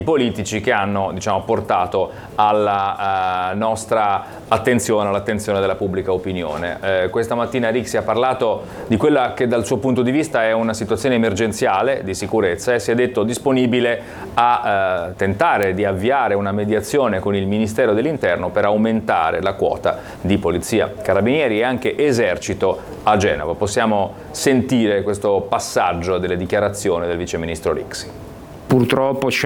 politici che hanno, diciamo, portato alla nostra attenzione, all'attenzione della pubblica opinione. Questa mattina Rixi ha parlato di quella che dal suo punto di vista è una situazione emergenziale di sicurezza e si è detto disponibile a tentare di avviare una mediazione con il Ministero dell'Interno per aumentare la quota di polizia, carabinieri e anche esercito a Genova. Possiamo sentire questo passaggio delle dichiarazioni del viceministro Rixi. Purtroppo c'è